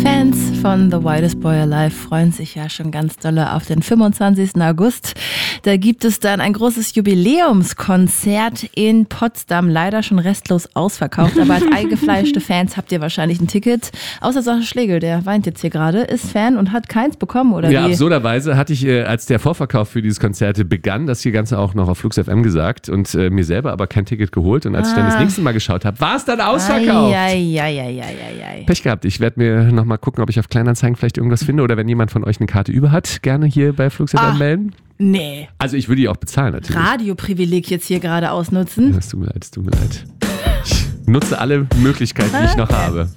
Fans von The Wildest Boy Alive freuen sich ja schon ganz dolle auf den 25. August. Da gibt es dann ein großes Jubiläumskonzert in Potsdam. Leider schon restlos ausverkauft, aber als eingefleischte Fans habt ihr wahrscheinlich ein Ticket. Außer Sascha Schlegel, der weint jetzt hier gerade, ist Fan und hat keins bekommen, oder ja, wie? Absurderweise hatte ich, als der Vorverkauf für dieses Konzert begann, das hier Ganze auch noch auf Flux FM gesagt und mir selber aber kein Ticket geholt. Und als ich dann das nächste Mal geschaut habe, war es dann ausverkauft. Pech gehabt. Ich werde mir nochmal gucken, ob ich auf Kleinanzeigen vielleicht irgendwas finde oder wenn jemand von euch eine Karte über hat, gerne hier bei Flux FM melden. Nee. Also ich würde die auch bezahlen natürlich. Radioprivileg jetzt hier gerade ausnutzen. Es tut mir leid, es tut mir leid. Ich nutze alle Möglichkeiten, die ich noch habe.